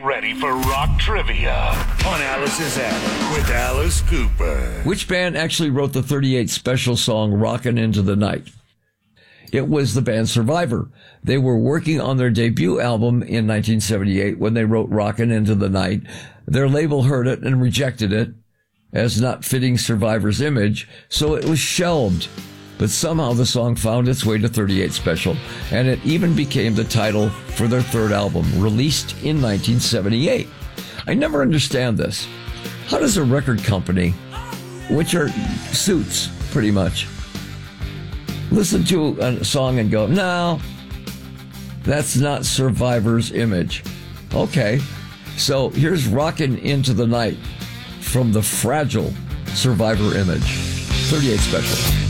Get ready for rock trivia on Alice's Attic with Alice Cooper. Which band actually wrote the 38 Special song Rockin' Into the Night? It was the band Survivor. They were working on their debut album in 1978 when they wrote Rockin' Into the Night. Their label heard it and rejected it as not fitting Survivor's image, so it was shelved. But somehow the song found its way to 38 Special, and it even became the title for their third album, released in 1978. I never understand this. How does a record company, which are suits pretty much, listen to a song and go, no, that's not Survivor's image. Okay, so here's Rockin' Into the Night from the fragile Survivor image. 38 Special.